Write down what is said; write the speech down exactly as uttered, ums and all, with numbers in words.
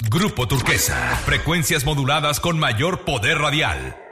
Grupo Turquesa, frecuencias moduladas con mayor poder radial.